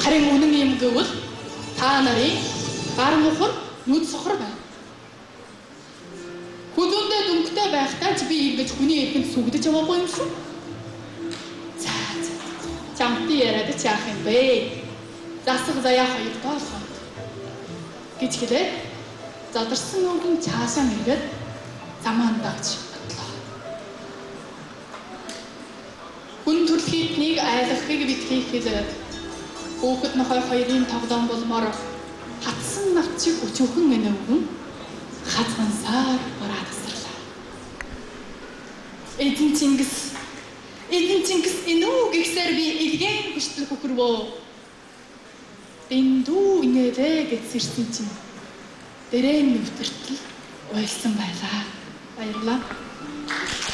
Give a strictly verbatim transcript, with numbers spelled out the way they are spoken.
Харин үнэн юм гэвэл та нарын гар мухар нүд сохор байна. Хүзүүндээ дүнхтэй байхдаа чи би ингэж хүний эрхэнд сүгдэж яваагүй юм шүү. За за. Чамтай яриад чи яах юм бэ? Засаг заяа хоёр тоолхоо. Гэж хэлээд задарсан өнгөн цаашаа мэргээд замаан дагч бодлоо. Хүн төрөлхийднийг айлгахыг битгий хэлээд хүүхэд нохой хоёрын тоглоом болмоор хатсан навчиг өчөөхөн энэвгэн хазгансаар бараад тасрлаа. Эдэн Чингис Эдэн Чингис энүү гихсээр би илгэн хүчтэл хөхөрвөө. Эндүү инээрээ гэцэрсэн чинь дэрэн нэвтэртэл уйлсан байлаа. Баярлалаа.